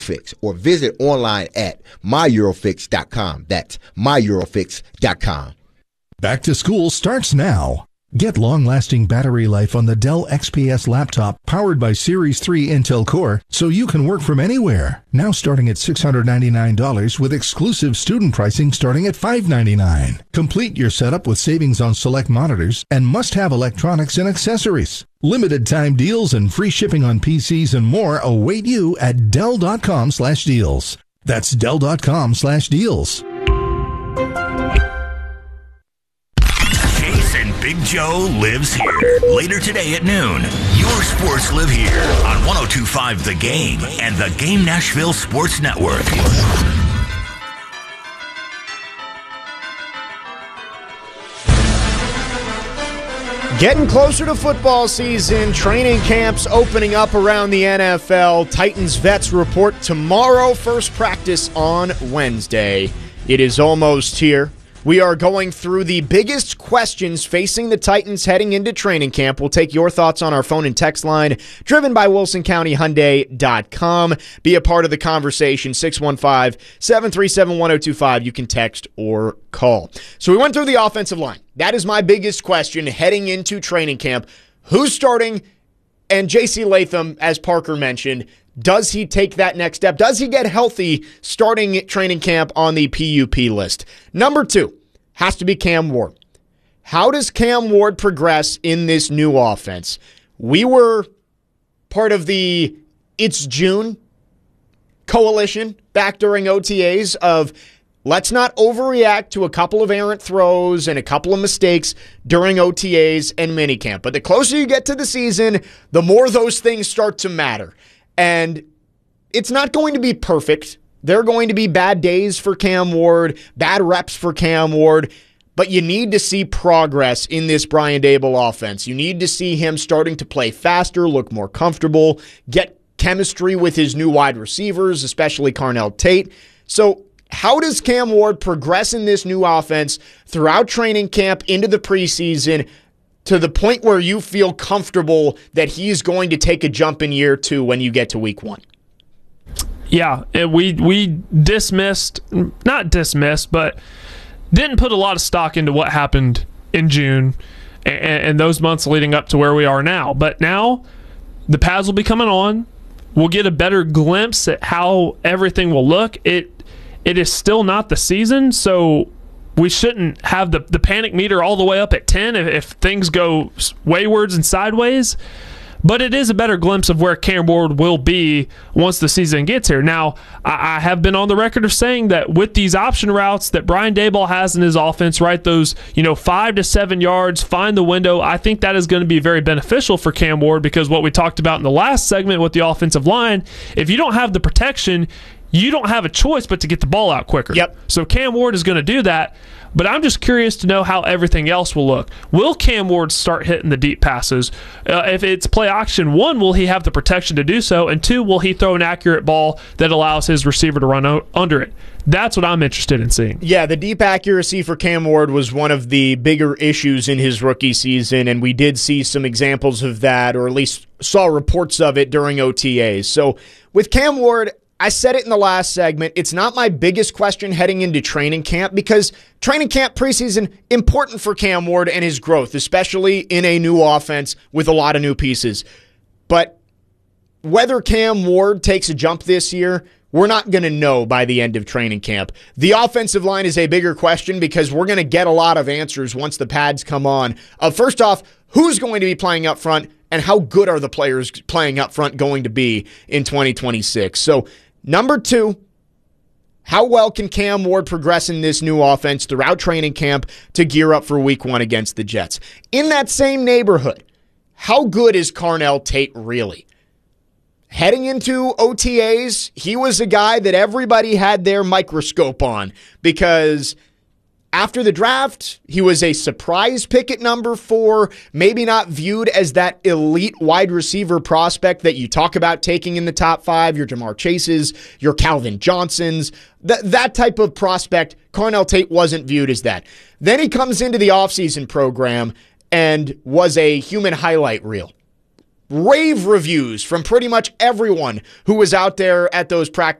Fix or visit online at myeurofix.com. That's myeurofix.com. Back to school starts now. Get long-lasting battery life on the Dell XPS laptop powered by Series 3 Intel Core so you can work from anywhere. Now starting at $699 with exclusive student pricing starting at $599. Complete your setup with savings on select monitors and must-have electronics and accessories. Limited time deals and free shipping on PCs and more await you at Dell.com/deals. That's Dell.com/deals. Big Joe lives here. Later today at noon, your sports live here on 102.5 The Game and the Game Nashville Sports Network. Getting closer to football season, training camps opening up around the NFL. Titans vets report tomorrow, first practice on Wednesday. It is almost here. We are going through the biggest questions facing the Titans heading into training camp. We'll take your thoughts on our phone and text line, driven by WilsonCountyHyundai.com. Be a part of the conversation, 615-737-1025. You can text or call. So we went through the offensive line. That is my biggest question heading into training camp. Who's starting? And J.C. Latham, as Parker mentioned, does he take that next step? Does he get healthy starting training camp on the PUP list? Number 2 has to be Cam Ward. How does Cam Ward progress in this new offense? We were part of the It's June coalition back during OTAs of let's not overreact to a couple of errant throws and a couple of mistakes during OTAs and minicamp. But the closer you get to the season, the more those things start to matter. And it's not going to be perfect. There are going to be bad days for Cam Ward, bad reps for Cam Ward, but you need to see progress in this Brian Daboll offense. You need to see him starting to play faster, look more comfortable, get chemistry with his new wide receivers, especially Carnell Tate. So how does Cam Ward progress in this new offense throughout training camp into the preseason to the point where you feel comfortable that he's going to take a jump in year 2 when you get to week 1? Yeah, we not dismissed, but didn't put a lot of stock into what happened in June and those months leading up to where we are now. But now the pads will be coming on. We'll get a better glimpse at how everything will look. It is still not the season, so we shouldn't have the panic meter all the way up at 10 if things go waywards and sideways. But it is a better glimpse of where Cam Ward will be once the season gets here. Now, I have been on the record of saying that with these option routes that Brian Daboll has in his offense, right, those 5 to 7 yards, find the window, I think that is going to be very beneficial for Cam Ward because what we talked about in the last segment with the offensive line, if you don't have the protection, you don't have a choice but to get the ball out quicker. Yep. So Cam Ward is going to do that. But I'm just curious to know how everything else will look. Will Cam Ward start hitting the deep passes? If it's play action, 1, will he have the protection to do so? And 2, will he throw an accurate ball that allows his receiver to run under it? That's what I'm interested in seeing. Yeah, the deep accuracy for Cam Ward was one of the bigger issues in his rookie season, and we did see some examples of that, or at least saw reports of it during OTAs. So with Cam Ward, I said it in the last segment, it's not my biggest question heading into training camp because training camp preseason, important for Cam Ward and his growth, especially in a new offense with a lot of new pieces. But whether Cam Ward takes a jump this year, we're not going to know by the end of training camp. The offensive line is a bigger question because we're going to get a lot of answers once the pads come on. First off, who's going to be playing up front and how good are the players playing up front going to be in 2026? So, number 2, how well can Cam Ward progress in this new offense throughout training camp to gear up for week 1 against the Jets? In that same neighborhood, how good is Carnell Tate really? Heading into OTAs, he was a guy that everybody had their microscope on because after the draft, he was a surprise pick at number 4, maybe not viewed as that elite wide receiver prospect that you talk about taking in the top 5, your Jamar Chases, your Calvin Johnsons, that type of prospect. Carnell Tate wasn't viewed as that. Then he comes into the offseason program and was a human highlight reel. rave reviews from pretty much everyone who was out there at those practice